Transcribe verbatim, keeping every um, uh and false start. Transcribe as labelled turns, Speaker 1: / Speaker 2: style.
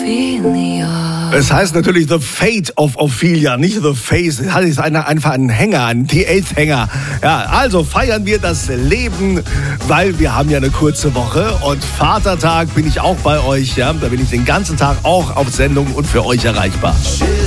Speaker 1: Ophelia.
Speaker 2: Es heißt natürlich The Fate of Ophelia, nicht The Face. Es ist eine, einfach ein Hänger, ein T acht-Hänger. Ja, also feiern wir das Leben, weil wir haben ja eine kurze Woche und Vatertag bin ich auch bei euch. Ja, da bin ich den ganzen Tag auch auf Sendung und für euch erreichbar.